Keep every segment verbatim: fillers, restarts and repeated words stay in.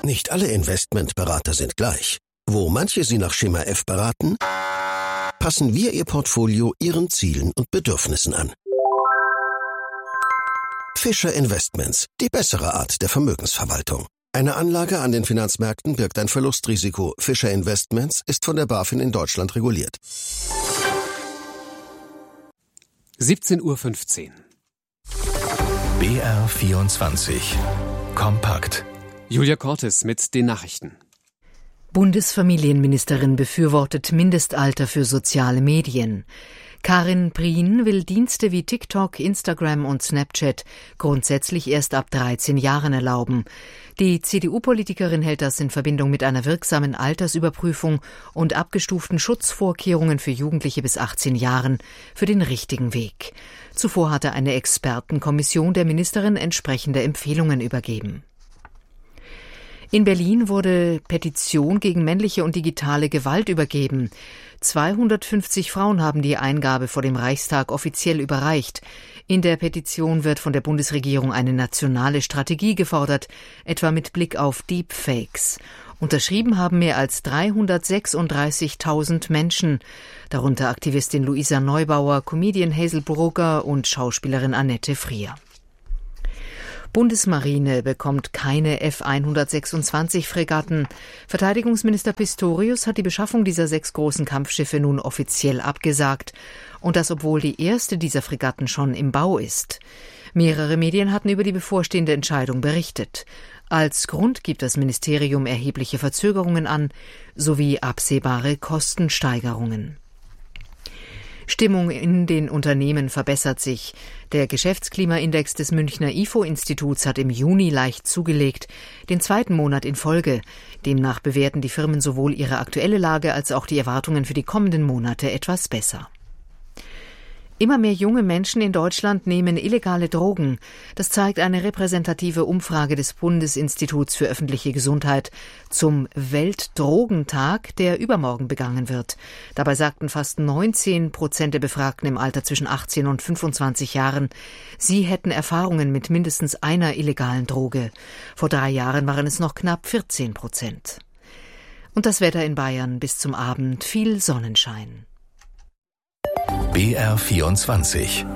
Nicht alle Investmentberater sind gleich. Wo manche Sie nach Schema F beraten, passen wir Ihr Portfolio Ihren Zielen und Bedürfnissen an. Fischer Investments, die bessere Art der Vermögensverwaltung. Eine Anlage an den Finanzmärkten birgt ein Verlustrisiko. Fischer Investments ist von der BaFin in Deutschland reguliert. siebzehn Uhr fünfzehn. B R vierundzwanzig. Kompakt. Julia Cortes mit den Nachrichten. Bundesfamilienministerin befürwortet Mindestalter für soziale Medien. Karin Prien will Dienste wie TikTok, Instagram und Snapchat grundsätzlich erst ab dreizehn Jahren erlauben. Die C D U-Politikerin hält das in Verbindung mit einer wirksamen Altersüberprüfung und abgestuften Schutzvorkehrungen für Jugendliche bis achtzehn Jahren für den richtigen Weg. Zuvor hatte eine Expertenkommission der Ministerin entsprechende Empfehlungen übergeben. In Berlin wurde Petition gegen männliche und digitale Gewalt übergeben. zweihundertfünfzig Frauen haben die Eingabe vor dem Reichstag offiziell überreicht. In der Petition wird von der Bundesregierung eine nationale Strategie gefordert, etwa mit Blick auf Deepfakes. Unterschrieben haben mehr als dreihundertsechsunddreißigtausend Menschen, darunter Aktivistin Luisa Neubauer, Comedian Hazel Brugger und Schauspielerin Annette Frier. Bundesmarine bekommt keine F hundertsechsundzwanzig Fregatten. Verteidigungsminister Pistorius hat die Beschaffung dieser sechs großen Kampfschiffe nun offiziell abgesagt. Und das, obwohl die erste dieser Fregatten schon im Bau ist. Mehrere Medien hatten über die bevorstehende Entscheidung berichtet. Als Grund gibt das Ministerium erhebliche Verzögerungen an, sowie absehbare Kostensteigerungen. Stimmung in den Unternehmen verbessert sich. Der Geschäftsklimaindex des Münchner I F O-Instituts hat im Juni leicht zugelegt, den zweiten Monat in Folge. Demnach bewerten die Firmen sowohl ihre aktuelle Lage als auch die Erwartungen für die kommenden Monate etwas besser. Immer mehr junge Menschen in Deutschland nehmen illegale Drogen. Das zeigt eine repräsentative Umfrage des Bundesinstituts für öffentliche Gesundheit zum Weltdrogentag, der übermorgen begangen wird. Dabei sagten fast neunzehn Prozent der Befragten im Alter zwischen achtzehn und fünfundzwanzig Jahren, sie hätten Erfahrungen mit mindestens einer illegalen Droge. Vor drei Jahren waren es noch knapp vierzehn Prozent. Und das Wetter in Bayern bis zum Abend: viel Sonnenschein. B R vierundzwanzig.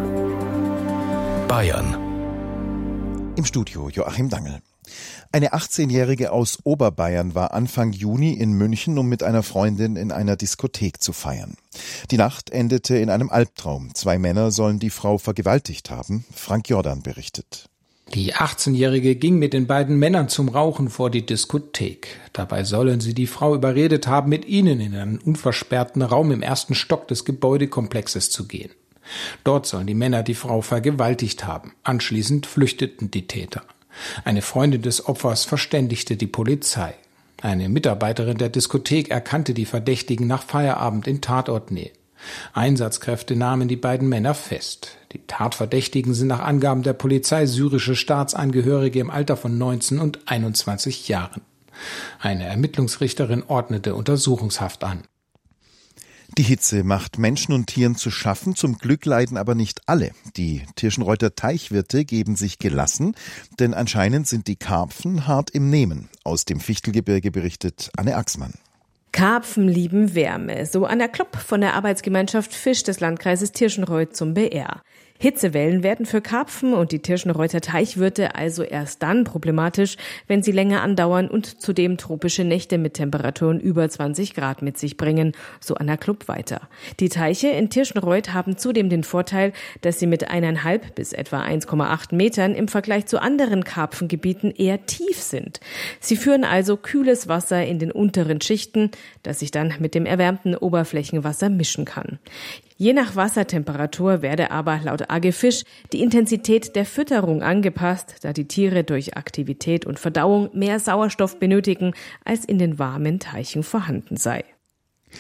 Bayern. Im Studio Joachim Dangel. Eine achtzehnjährige aus Oberbayern war Anfang Juni in München, um mit einer Freundin in einer Diskothek zu feiern. Die Nacht endete in einem Albtraum. Zwei Männer sollen die Frau vergewaltigt haben. Frank Jordan berichtet. Die achtzehnjährige ging mit den beiden Männern zum Rauchen vor die Diskothek. Dabei sollen sie die Frau überredet haben, mit ihnen in einen unversperrten Raum im ersten Stock des Gebäudekomplexes zu gehen. Dort sollen die Männer die Frau vergewaltigt haben. Anschließend flüchteten die Täter. Eine Freundin des Opfers verständigte die Polizei. Eine Mitarbeiterin der Diskothek erkannte die Verdächtigen nach Feierabend in Tatortnähe. Einsatzkräfte nahmen die beiden Männer fest. Die Tatverdächtigen sind nach Angaben der Polizei syrische Staatsangehörige im Alter von neunzehn und einundzwanzig Jahren. Eine Ermittlungsrichterin ordnete Untersuchungshaft an. Die Hitze macht Menschen und Tieren zu schaffen, zum Glück leiden aber nicht alle. Die Tirschenreuther Teichwirte geben sich gelassen, denn anscheinend sind die Karpfen hart im Nehmen. Aus dem Fichtelgebirge berichtet Anne Axmann. Karpfen lieben Wärme, so Anna Klopp von der Arbeitsgemeinschaft Fisch des Landkreises Tirschenreuth zum B R. Hitzewellen werden für Karpfen und die Tirschenreuther Teichwirte also erst dann problematisch, wenn sie länger andauern und zudem tropische Nächte mit Temperaturen über zwanzig Grad mit sich bringen, so Anna Klopp weiter. Die Teiche in Tirschenreuth haben zudem den Vorteil, dass sie mit eineinhalb bis etwa eins Komma acht Metern im Vergleich zu anderen Karpfengebieten eher tief sind. Sie führen also kühles Wasser in den unteren Schichten, das sich dann mit dem erwärmten Oberflächenwasser mischen kann. Je nach Wassertemperatur werde aber laut A G Fisch die Intensität der Fütterung angepasst, da die Tiere durch Aktivität und Verdauung mehr Sauerstoff benötigen, als in den warmen Teichen vorhanden sei.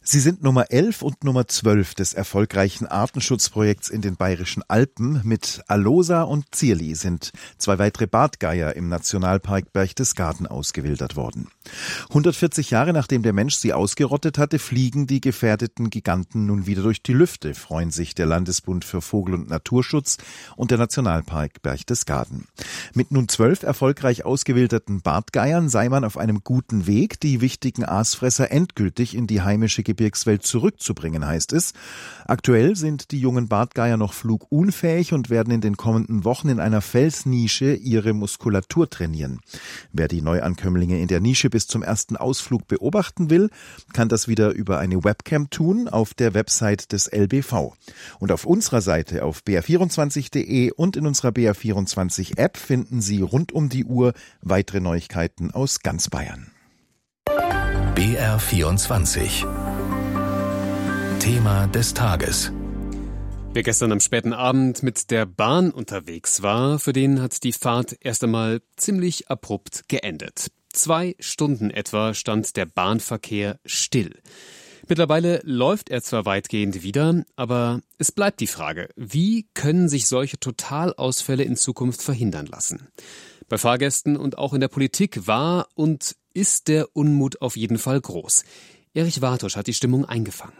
Sie sind Nummer elf und Nummer zwölf des erfolgreichen Artenschutzprojekts in den Bayerischen Alpen. Mit Alosa und Zierli sind zwei weitere Bartgeier im Nationalpark Berchtesgaden ausgewildert worden. hundertvierzig Jahre nachdem der Mensch sie ausgerottet hatte, fliegen die gefährdeten Giganten nun wieder durch die Lüfte, freuen sich der Landesbund für Vogel- und Naturschutz und der Nationalpark Berchtesgaden. Mit nun zwölf erfolgreich ausgewilderten Bartgeiern sei man auf einem guten Weg, die wichtigen Aasfresser endgültig in die heimische Gebirgswelt zurückzubringen, heißt es. Aktuell sind die jungen Bartgeier noch flugunfähig und werden in den kommenden Wochen in einer Felsnische ihre Muskulatur trainieren. Wer die Neuankömmlinge in der Nische bis zum ersten Ausflug beobachten will, kann das wieder über eine Webcam tun auf der Website des L B V. Und auf unserer Seite auf b r vierundzwanzig punkt de und in unserer B R vierundzwanzig App finden Sie rund um die Uhr weitere Neuigkeiten aus ganz Bayern. B R vierundzwanzig. Thema des Tages. Wer gestern am späten Abend mit der Bahn unterwegs war, für den hat die Fahrt erst einmal ziemlich abrupt geendet. Zwei Stunden etwa stand der Bahnverkehr still. Mittlerweile läuft er zwar weitgehend wieder, aber es bleibt die Frage, wie können sich solche Totalausfälle in Zukunft verhindern lassen? Bei Fahrgästen und auch in der Politik war und ist der Unmut auf jeden Fall groß. Erich Wartusch hat die Stimmung eingefangen.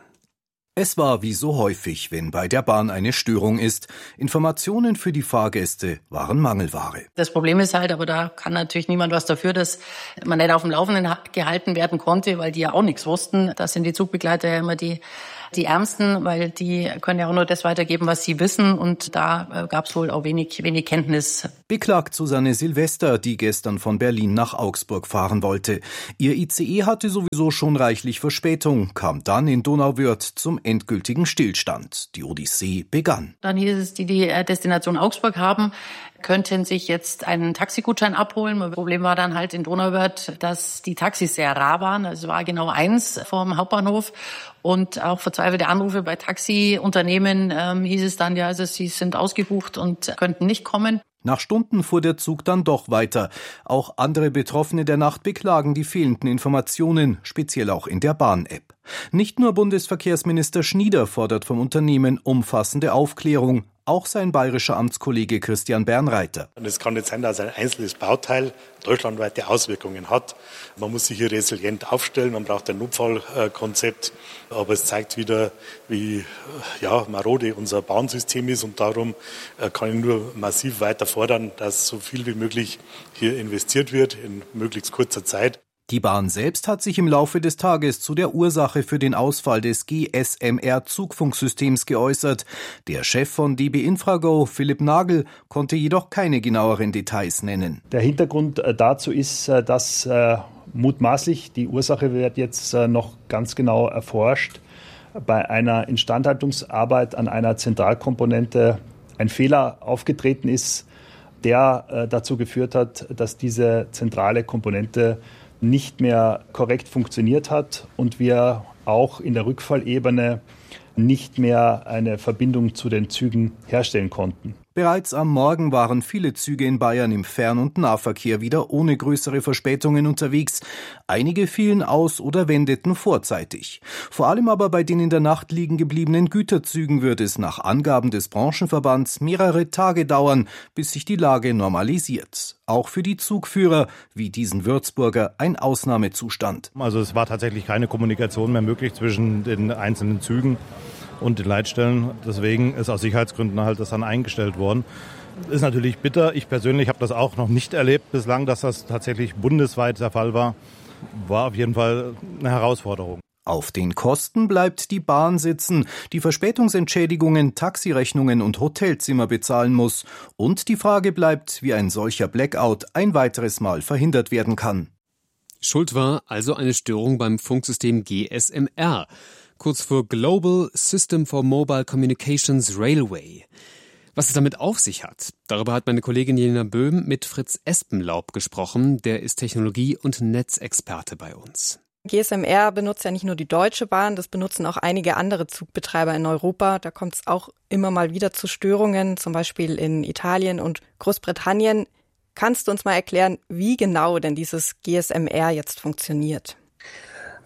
Es war wie so häufig, wenn bei der Bahn eine Störung ist. Informationen für die Fahrgäste waren Mangelware. Das Problem ist halt, aber da kann natürlich niemand was dafür, dass man nicht auf dem Laufenden gehalten werden konnte, weil die ja auch nichts wussten. Das sind die Zugbegleiter ja immer die die Ärmsten, weil die können ja auch nur das weitergeben, was sie wissen. Und da gab es wohl auch wenig, wenig Kenntnis. Beklagt Susanne Silvester, die gestern von Berlin nach Augsburg fahren wollte. Ihr I C E hatte sowieso schon reichlich Verspätung, kam dann in Donauwörth zum endgültigen Stillstand. Die Odyssee begann. Dann hieß es, die die Destination Augsburg haben, könnten sich jetzt einen Taxigutschein abholen. Das Problem war dann halt in Donauwörth, dass die Taxis sehr rar waren. Es war genau eins vom Hauptbahnhof. Und auch verzweifelte Anrufe bei Taxiunternehmen ähm, hieß es dann, ja, also sie sind ausgebucht und könnten nicht kommen. Nach Stunden fuhr der Zug dann doch weiter. Auch andere Betroffene der Nacht beklagen die fehlenden Informationen, speziell auch in der Bahn-App. Nicht nur Bundesverkehrsminister Schnieder fordert vom Unternehmen umfassende Aufklärung, auch sein bayerischer Amtskollege Christian Bernreiter. Und es kann nicht sein, dass ein einzelnes Bauteil deutschlandweite Auswirkungen hat. Man muss sich hier resilient aufstellen, man braucht ein Notfallkonzept. Aber es zeigt wieder, wie ja, marode unser Bahnsystem ist. Und darum kann ich nur massiv weiter fordern, dass so viel wie möglich hier investiert wird in möglichst kurzer Zeit. Die Bahn selbst hat sich im Laufe des Tages zu der Ursache für den Ausfall des G S M R-Zugfunksystems geäußert. Der Chef von D B Infrago, Philipp Nagel, konnte jedoch keine genaueren Details nennen. Der Hintergrund dazu ist, dass äh, mutmaßlich, die Ursache wird jetzt äh, noch ganz genau erforscht, bei einer Instandhaltungsarbeit an einer Zentralkomponente ein Fehler aufgetreten ist, der äh, dazu geführt hat, dass diese zentrale Komponente nicht mehr korrekt funktioniert hat und wir auch in der Rückfallebene nicht mehr eine Verbindung zu den Zügen herstellen konnten. Bereits am Morgen waren viele Züge in Bayern im Fern- und Nahverkehr wieder ohne größere Verspätungen unterwegs. Einige fielen aus oder wendeten vorzeitig. Vor allem aber bei den in der Nacht liegen gebliebenen Güterzügen wird es nach Angaben des Branchenverbands mehrere Tage dauern, bis sich die Lage normalisiert. Auch für die Zugführer, wie diesen Würzburger, ein Ausnahmezustand. Also es war tatsächlich keine Kommunikation mehr möglich zwischen den einzelnen Zügen und den Leitstellen. Deswegen ist aus Sicherheitsgründen halt das dann eingestellt worden. Ist natürlich bitter. Ich persönlich habe das auch noch nicht erlebt bislang, dass das tatsächlich bundesweit der Fall war. War auf jeden Fall eine Herausforderung. Auf den Kosten bleibt die Bahn sitzen, die Verspätungsentschädigungen, Taxirechnungen und Hotelzimmer bezahlen muss. Und die Frage bleibt, wie ein solcher Blackout ein weiteres Mal verhindert werden kann. Schuld war also eine Störung beim Funksystem G S M R, kurz für Global System for Mobile Communications Railway. Was es damit auf sich hat, darüber hat meine Kollegin Jelena Böhm mit Fritz Espenlaub gesprochen. Der ist Technologie- und Netzexperte bei uns. G S M R benutzt ja nicht nur die Deutsche Bahn, das benutzen auch einige andere Zugbetreiber in Europa. Da kommt es auch immer mal wieder zu Störungen, zum Beispiel in Italien und Großbritannien. Kannst du uns mal erklären, wie genau denn dieses G S M R jetzt funktioniert?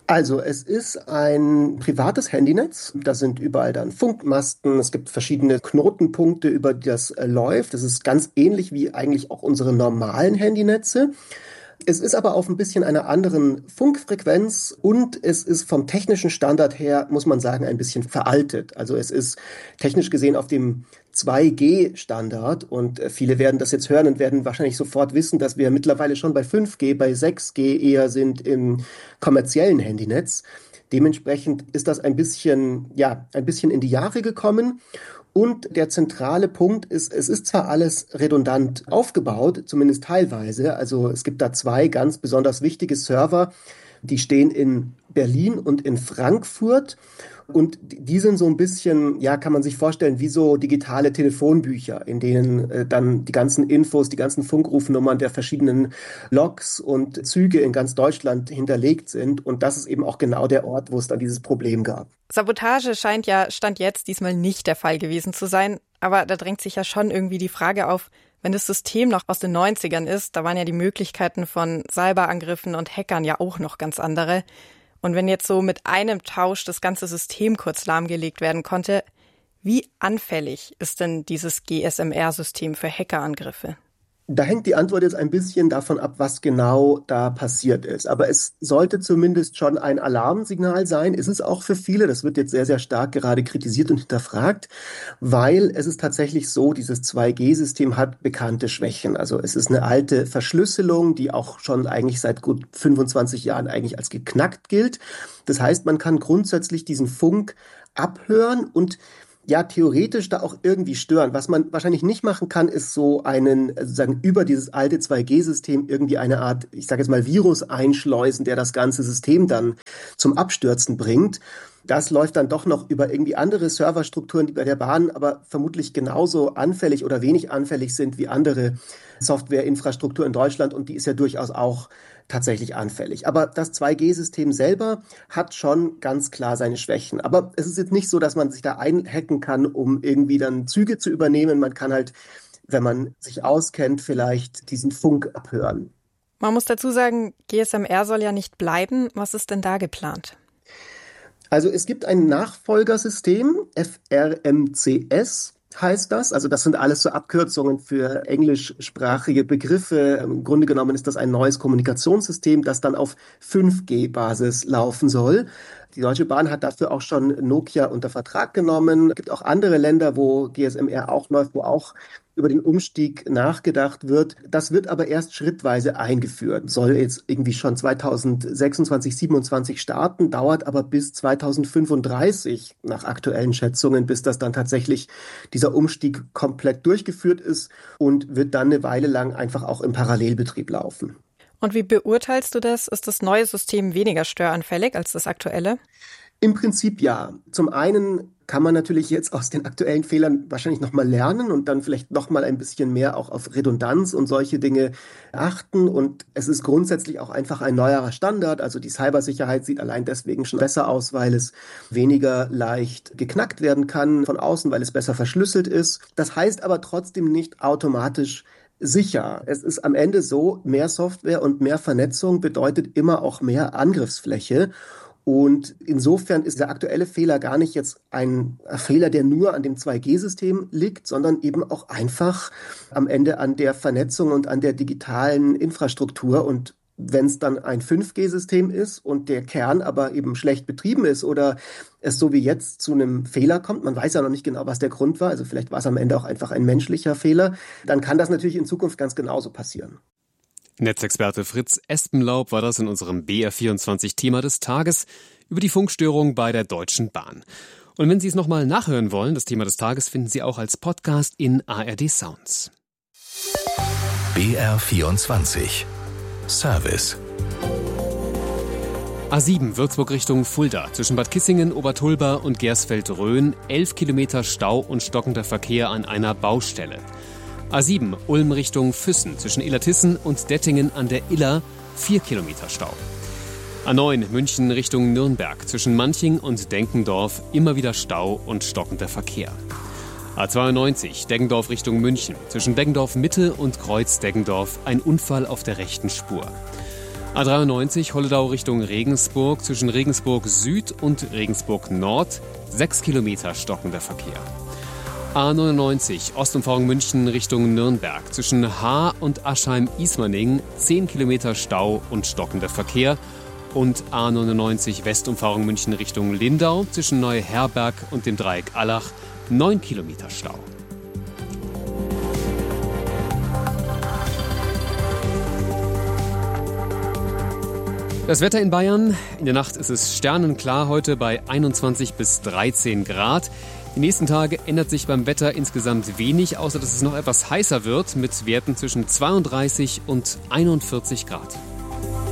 Also es ist ein privates Handynetz, da sind überall dann Funkmasten, es gibt verschiedene Knotenpunkte, über die das äh, läuft. Das ist ganz ähnlich wie eigentlich auch unsere normalen Handynetze. Es ist aber auf ein bisschen einer anderen Funkfrequenz und es ist vom technischen Standard her, muss man sagen, ein bisschen veraltet. Also es ist technisch gesehen auf dem zwei G Standard und viele werden das jetzt hören und werden wahrscheinlich sofort wissen, dass wir mittlerweile schon bei fünf G, bei sechs G eher sind im kommerziellen Handynetz. Dementsprechend ist das ein bisschen, ja, ein bisschen in die Jahre gekommen. Und der zentrale Punkt ist, es ist zwar alles redundant aufgebaut, zumindest teilweise. Also es gibt da zwei ganz besonders wichtige Server, die stehen in Berlin und in Frankfurt. Und die sind so ein bisschen, ja, kann man sich vorstellen, wie so digitale Telefonbücher, in denen äh, dann die ganzen Infos, die ganzen Funkrufnummern der verschiedenen Loks und Züge in ganz Deutschland hinterlegt sind. Und das ist eben auch genau der Ort, wo es dann dieses Problem gab. Sabotage scheint ja Stand jetzt diesmal nicht der Fall gewesen zu sein. Aber da drängt sich ja schon irgendwie die Frage auf, wenn das System noch aus den neunzigern ist, da waren ja die Möglichkeiten von Cyberangriffen und Hackern ja auch noch ganz andere. Und wenn jetzt so mit einem Tausch das ganze System kurz lahmgelegt werden konnte, wie anfällig ist denn dieses G S M R-System für Hackerangriffe? Da hängt die Antwort jetzt ein bisschen davon ab, was genau da passiert ist. Aber es sollte zumindest schon ein Alarmsignal sein. Ist es auch für viele. Das wird jetzt sehr, sehr stark gerade kritisiert und hinterfragt, weil es ist tatsächlich so, dieses zwei G System hat bekannte Schwächen. Also es ist eine alte Verschlüsselung, die auch schon eigentlich seit gut fünfundzwanzig Jahren eigentlich als geknackt gilt. Das heißt, man kann grundsätzlich diesen Funk abhören und ja, theoretisch da auch irgendwie stören. Was man wahrscheinlich nicht machen kann, ist so einen, sozusagen über dieses alte zwei G System irgendwie eine Art, ich sage jetzt mal, Virus einschleusen, der das ganze System dann zum Abstürzen bringt. Das läuft dann doch noch über irgendwie andere Serverstrukturen, die bei der Bahn aber vermutlich genauso anfällig oder wenig anfällig sind wie andere Softwareinfrastruktur in Deutschland. Und die ist ja durchaus auch tatsächlich anfällig. Aber das zwei G System selber hat schon ganz klar seine Schwächen. Aber es ist jetzt nicht so, dass man sich da einhacken kann, um irgendwie dann Züge zu übernehmen. Man kann halt, wenn man sich auskennt, vielleicht diesen Funk abhören. Man muss dazu sagen, G S M R soll ja nicht bleiben. Was ist denn da geplant? Also es gibt ein Nachfolgersystem, F R M C S heißt das. Also das sind alles so Abkürzungen für englischsprachige Begriffe. Im Grunde genommen ist das ein neues Kommunikationssystem, das dann auf fünf G Basis laufen soll. Die Deutsche Bahn hat dafür auch schon Nokia unter Vertrag genommen. Es gibt auch andere Länder, wo G S M R auch läuft, wo auch über den Umstieg nachgedacht wird. Das wird aber erst schrittweise eingeführt. Soll jetzt irgendwie schon zweitausendsechsundzwanzig, siebenundzwanzig starten, dauert aber bis zweitausendfünfunddreißig nach aktuellen Schätzungen, bis das dann tatsächlich dieser Umstieg komplett durchgeführt ist und wird dann eine Weile lang einfach auch im Parallelbetrieb laufen. Und wie beurteilst du das? Ist das neue System weniger störanfällig als das aktuelle? Im Prinzip ja. Zum einen kann man natürlich jetzt aus den aktuellen Fehlern wahrscheinlich nochmal lernen und dann vielleicht nochmal ein bisschen mehr auch auf Redundanz und solche Dinge achten. Und es ist grundsätzlich auch einfach ein neuerer Standard. Also die Cybersicherheit sieht allein deswegen schon besser aus, weil es weniger leicht geknackt werden kann von außen, weil es besser verschlüsselt ist. Das heißt aber trotzdem nicht automatisch sicher. Es ist am Ende so, mehr Software und mehr Vernetzung bedeutet immer auch mehr Angriffsfläche. Und insofern ist der aktuelle Fehler gar nicht jetzt ein Fehler, der nur an dem zwei G System liegt, sondern eben auch einfach am Ende an der Vernetzung und an der digitalen Infrastruktur. Und wenn es dann ein fünf G System ist und der Kern aber eben schlecht betrieben ist oder es so wie jetzt zu einem Fehler kommt, man weiß ja noch nicht genau, was der Grund war, also vielleicht war es am Ende auch einfach ein menschlicher Fehler, dann kann das natürlich in Zukunft ganz genauso passieren. Netzexperte Fritz Espenlaub war das in unserem B R vierundzwanzig Thema des Tages über die Funkstörung bei der Deutschen Bahn. Und wenn Sie es nochmal nachhören wollen, das Thema des Tages finden Sie auch als Podcast in A R D Sounds. B R vierundzwanzig Service. A sieben Würzburg Richtung Fulda. Zwischen Bad Kissingen, Obertulba und Gersfeld-Rhön. elf Kilometer Stau und stockender Verkehr an einer Baustelle. A sieben Ulm Richtung Füssen. Zwischen Illertissen und Dettingen an der Iller. vier Kilometer Stau. A neun München Richtung Nürnberg. Zwischen Manching und Denkendorf immer wieder Stau und stockender Verkehr. A zweiundneunzig Deggendorf Richtung München. Zwischen Deggendorf Mitte und Kreuz Deggendorf ein Unfall auf der rechten Spur. A dreiundneunzig Holledau Richtung Regensburg, zwischen Regensburg Süd und Regensburg Nord, sechs Kilometer stockender Verkehr. A neunundneunzig Ostumfahrung München Richtung Nürnberg, zwischen Haar und Aschheim-Ismaning, zehn Kilometer Stau und stockender Verkehr. Und A neunundneunzig Westumfahrung München Richtung Lindau, zwischen Neuherberg und dem Dreieck Allach, neun Kilometer Stau. Das Wetter in Bayern. In der Nacht ist es sternenklar heute bei einundzwanzig bis dreizehn Grad. Die nächsten Tage ändert sich beim Wetter insgesamt wenig, außer dass es noch etwas heißer wird mit Werten zwischen zweiunddreißig und einundvierzig Grad.